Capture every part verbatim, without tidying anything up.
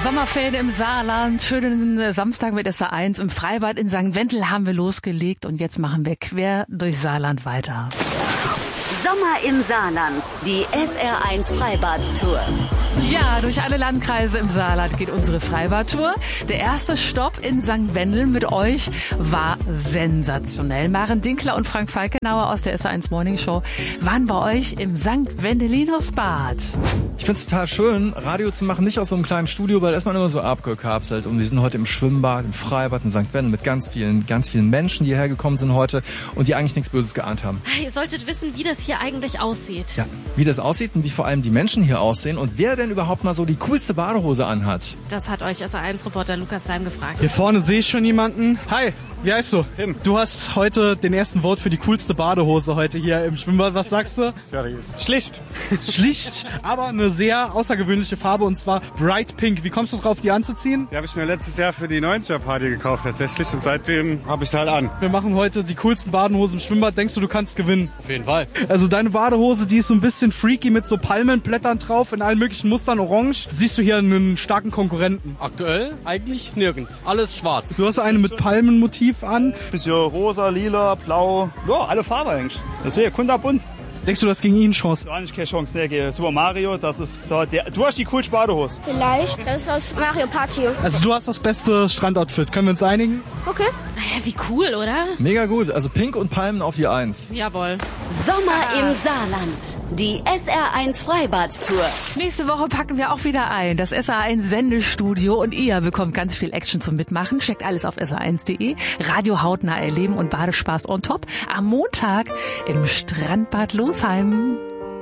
Sommerferien im Saarland, schönen Samstag mit S R eins. Im Freibad in Sankt Wendel haben wir losgelegt und jetzt machen wir quer durch Saarland weiter. Sommer im Saarland, die S R eins Freibad-Tour. Ja, durch alle Landkreise im Saarland geht unsere Freibad-Tour. Der erste Stopp in Sankt Wendel mit euch war sensationell. Maren Dinkler und Frank Falkenauer aus der S R eins Morning Show waren bei euch im Sankt Wendelinus Bad. Ich find's total schön, Radio zu machen, nicht aus so einem kleinen Studio, weil da ist man immer so abgekapselt. Und wir sind heute im Schwimmbad, im Freibad in Sankt Wendel mit ganz vielen, ganz vielen Menschen, die hierher gekommen sind heute und die eigentlich nichts Böses geahnt haben. Ihr solltet wissen, wie das hier eigentlich aussieht. Ja, wie das aussieht und wie vor allem die Menschen hier aussehen und wer denn überhaupt mal so die coolste Badehose anhat. Das hat euch S R eins Reporter Lukas Seim gefragt. Hier vorne sehe ich schon jemanden. Hi, wie heißt du? Tim. Du hast heute den ersten Vote für die coolste Badehose heute hier im Schwimmbad. Was sagst du? Tja, die ist schlicht. Schlicht, aber eine sehr außergewöhnliche Farbe und zwar Bright Pink. Wie kommst du drauf, die anzuziehen? Die habe ich mir letztes Jahr für die neunziger-Party gekauft tatsächlich und seitdem habe ich sie halt an. Wir machen heute die coolsten Badehosen im Schwimmbad. Denkst du, du kannst gewinnen? Auf jeden Fall. Also deine Badehose, die ist so ein bisschen freaky mit so Palmenblättern drauf in allen möglichen Mustern, orange. Siehst du hier einen starken Konkurrenten? Aktuell eigentlich nirgends. Alles schwarz. Du hast eine mit Palmenmotiv an. Bisschen rosa, lila, blau. Ja, alle Farben eigentlich. Das wäre kunterbunt. Denkst du, das gegen ihn Chance? Gar nicht keine Chance. Nee, gegen Super Mario, das ist da der. Du hast die coolste Badehose. Vielleicht. Das ist aus Mario Party. Also du hast das beste Strandoutfit. Können wir uns einigen? Okay. Wie cool, oder? Mega gut, also Pink und Palmen auf die Eins. Jawohl. Sommer im Saarland, die S R eins Freibad-Tour. Nächste Woche packen wir auch wieder ein, das S R eins Sendestudio und ihr bekommt ganz viel Action zum Mitmachen. Checkt alles auf S R eins punkt de. Radio hautnah erleben und Badespaß on top. Am Montag im Strandbad Losheim.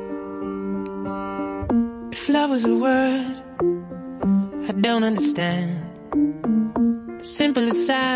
If love was a word, I don't understand. Simple as